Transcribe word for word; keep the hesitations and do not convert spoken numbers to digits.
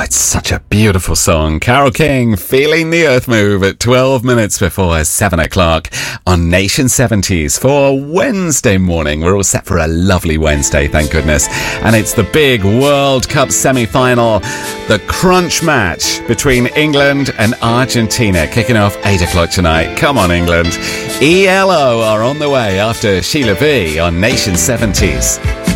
it's such a beautiful song. Carole King, Feeling the Earth Move at twelve minutes before seven o'clock on Nation seventies for Wednesday morning. We're all set for a lovely Wednesday, thank goodness. And it's the big World Cup semi-final, the crunch match between England and Argentina, kicking off eight o'clock tonight. Come on, England. E L O are on the way after Sheila B on Nation seventies.